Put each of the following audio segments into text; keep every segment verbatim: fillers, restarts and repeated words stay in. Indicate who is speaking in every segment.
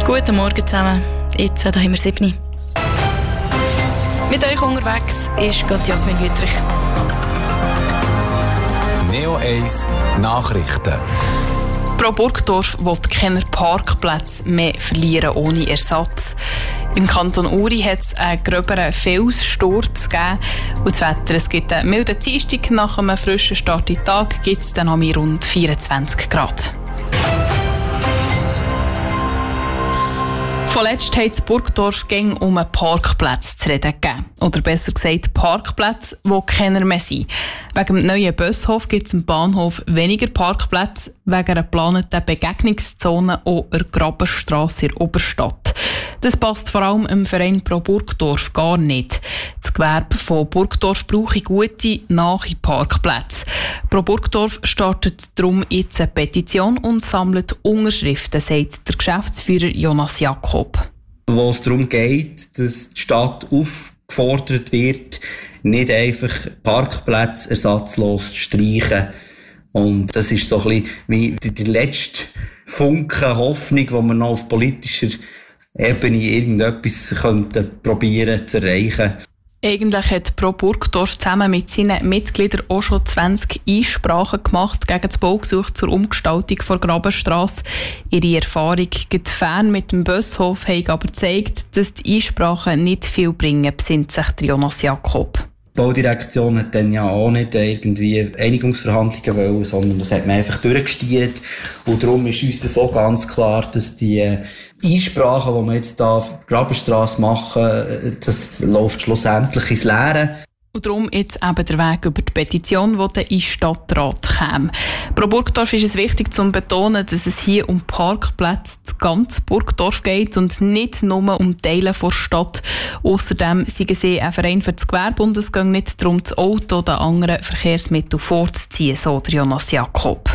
Speaker 1: Guten Morgen zusammen. Jetzt äh, haben wir sieben. Mit euch unterwegs ist gerade Jasmin Hüttrich.
Speaker 2: Neo eins Nachrichten.
Speaker 3: Pro Burgdorf will keine Parkplätze mehr verlieren ohne Ersatz. Im Kanton Uri hat es einen gröberen Felssturz gegeben. Und das Wetter, es gibt einen milden Dienstag. Nach einem frischen Start in den Tag gibt es dann rund vierundzwanzig Grad. Vorletzt hat es Burgdorf gegen um einen Parkplatz zu reden gegeben. Oder besser gesagt, Parkplätze, die keiner mehr sind. Wegen dem neuen Bushof gibt es im Bahnhof weniger Parkplätze, wegen einer geplanten Begegnungszone an der Grabenstrasse in der Oberstadt. Das passt vor allem im Verein Pro Burgdorf gar nicht. Das Gewerbe von Burgdorf brauche gute, nahe Parkplätze. Pro Burgdorf startet darum jetzt eine Petition und sammelt Unterschriften, sagt der Geschäftsführer Jonas Jakob.
Speaker 4: Wo es darum geht, dass die Stadt aufgefordert wird, nicht einfach Parkplätze ersatzlos zu streichen. Und das ist so ein bisschen wie die letzte Funke Hoffnung, die man noch auf politischer Ebene irgendetwas könnte probieren zu erreichen.
Speaker 3: Eigentlich hat Pro Burgdorf zusammen mit seinen Mitgliedern auch schon zwanzig Einsprachen gemacht gegen das Baugesuch zur Umgestaltung der Grabenstrasse. Ihre Erfahrung fern mit dem Bushof hat aber gezeigt, dass die Einsprachen nicht viel bringen, besinnt sich Jonas Jakob.
Speaker 4: Die Baudirektion hat dann ja auch nicht irgendwie Einigungsverhandlungen wollen, sondern das hat man einfach durchgestiert. Und darum ist uns das auch ganz klar, dass die Einsprachen, die wir jetzt hier auf der Grabenstrasse machen, das läuft schlussendlich ins Leere.
Speaker 3: Und darum jetzt eben der Weg über die Petition, die dann in den Stadtrat käme. Pro Burgdorf ist es wichtig zu betonen, dass es hier um Parkplätze zu ganz Burgdorf geht und nicht nur um Teile der Stadt. Außerdem sind sie ein Verein für das Gewerbe und es geht nicht darum, das Auto oder andere Verkehrsmittel vorzuziehen, so der Jonas Jakob.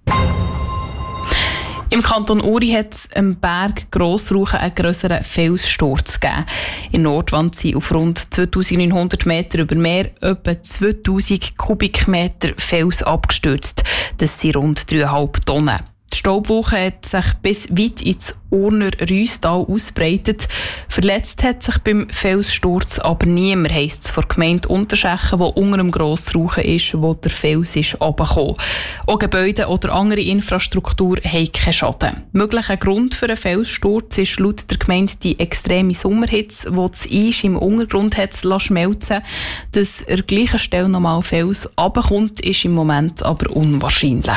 Speaker 3: Im Kanton Uri hat es am Berg Grossrauchen einen grösseren Felssturz gegeben. In Nordwand sind auf rund zweitausendneunhundert Meter über Meer etwa zweitausend Kubikmeter Fels abgestürzt. Das sind rund dreieinhalb Tonnen. Die Staubwolke hat sich bis weit ins Urner Rüstal ausbreitet. Verletzt hat sich beim Felssturz aber niemand, heisst es von der Gemeinde Unterschechen, wo unter dem Grossrauchen ist, wo der Fels ist runtergekommen. Auch Gebäude oder andere Infrastruktur haben keinen Schaden. Möglicher Grund für einen Felssturz ist laut der Gemeinde die extreme Sommerhitze, die das Eis im Untergrund hat schmelzen. Dass an der gleichen Stelle nochmal Fels runterkommt, ist im Moment aber unwahrscheinlich.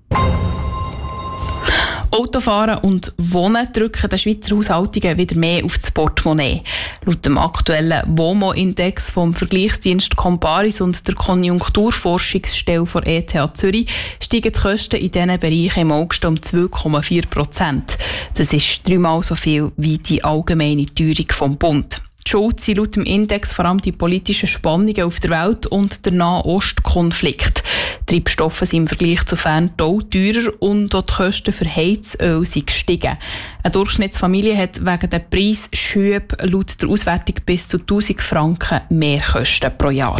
Speaker 3: Autofahren und Wohnen drücken den Schweizer Haushaltungen wieder mehr auf das Portemonnaie. Laut dem aktuellen W O M O-Index vom Vergleichsdienst Comparis und der Konjunkturforschungsstelle der E T H Zürich steigen die Kosten in diesen Bereichen im August um zwei Komma vier Prozent. Das ist dreimal so viel wie die allgemeine Teuerung vom Bund. Die Schuld sind laut dem Index vor allem die politischen Spannungen auf der Welt und der Nahost-Konflikt. Treibstoffe sind im Vergleich zu Ferntau teurer und auch die Kosten für Heizöl sind gestiegen. Eine Durchschnittsfamilie hat wegen der Preisschübe laut der Auswertung bis zu tausend Franken Mehrkosten pro Jahr.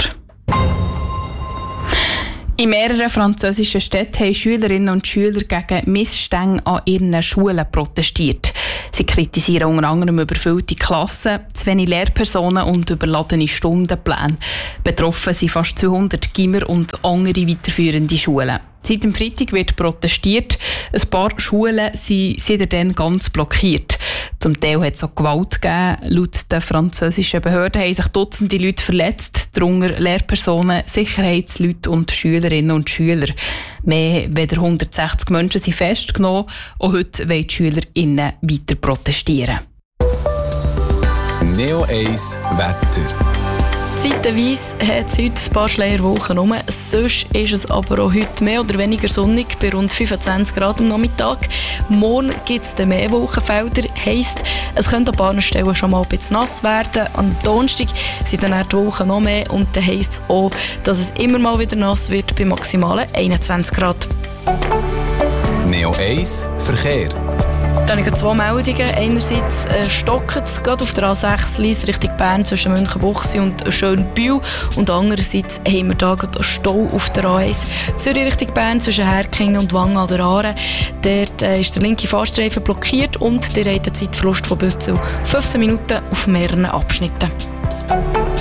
Speaker 3: In mehreren französischen Städten haben Schülerinnen und Schüler gegen Missstände an ihren Schulen protestiert. Sie kritisieren unter anderem überfüllte Klassen, zu wenig Lehrpersonen und überladene Stundenpläne. Betroffen sind fast zweihundert Gymnasien und andere weiterführende Schulen. Seit dem Freitag wird protestiert. Ein paar Schulen sind seitdem ganz blockiert. Zum Teil hat es auch Gewalt gegeben. Laut den französischen Behörden haben sich Dutzende Leute verletzt, darunter Lehrpersonen, Sicherheitsleute und Schülerinnen und Schüler. Mehr als hundertsechzig Menschen sind festgenommen. Auch heute wollen die SchülerInnen weiter protestieren.
Speaker 2: Neo eins Wetter.
Speaker 1: Zeitweise hat es heute ein paar Schleierwolken rum. Sonst ist es aber auch heute mehr oder weniger sonnig bei rund fünfundzwanzig Grad am Nachmittag. Morgen gibt es mehr Wolkenfelder. Heisst, es könnte an ein paar Stellen schon mal ein bisschen nass werden. Am Donnerstag sind dann die Wolken noch mehr und dann heisst es auch, dass es immer mal wieder nass wird bei maximalen einundzwanzig Grad.
Speaker 2: Neo eins Verkehr.
Speaker 1: Da habe ich zwei Meldungen. Einerseits äh, stockt es gerade auf der A sechs Lyss Richtung Bern zwischen Münchenbuchsee und Schönbühl. Und andererseits haben wir da gerade einen Stau auf der A eins Zürich Richtung Bern zwischen Herkingen und Wangen an der Aare. Dort äh, ist der linke Fahrstreifen blockiert und der hat einen Zeitverlust von bis zu fünfzehn Minuten auf mehreren Abschnitten.